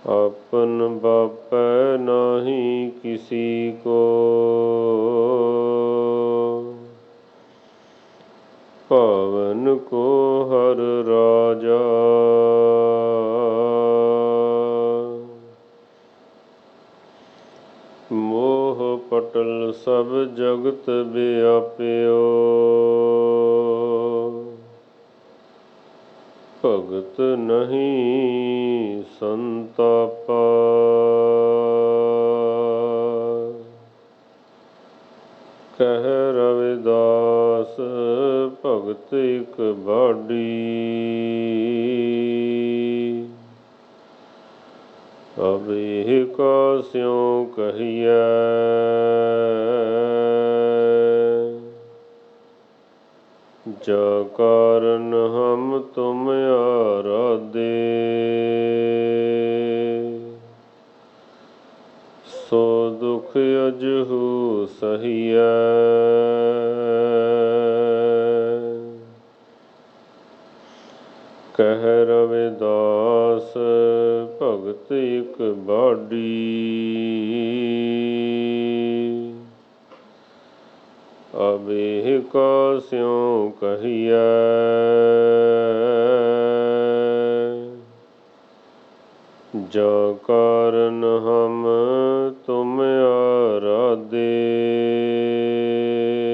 आपन बापै नाही किसी को, पावन को हर राजा। मोह पटल सब जगत व्याप्यो, भगत नहीं संतापा। कह रविदास भगत इक बाडी, अब एह का स्यों कहिए। जा कारण हम तुम आराधे, सो दुख अजहु सहिए। कह रविदास भगत इक बाडी, अब एह का स्यों कहिए। जा कारण हम तुम आराधे,